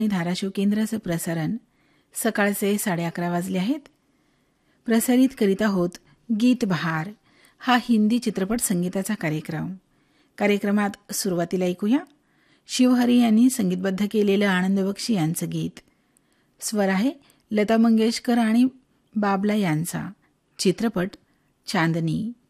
धाराशिव केंद्राचं प्रसारण सकाळचे 11:30 वाजले आहेत. प्रसारित करीत आहोत गीत बहार हा हिंदी चित्रपट संगीताचा कार्यक्रम. कार्यक्रमात सुरुवातीला ऐकूया शिवहरी यांनी संगीतबद्ध केलेलं आनंद बक्षी यांचं गीत. स्वर आहे लता मंगेशकर आणि बाबला यांचा. चित्रपट चांदनी.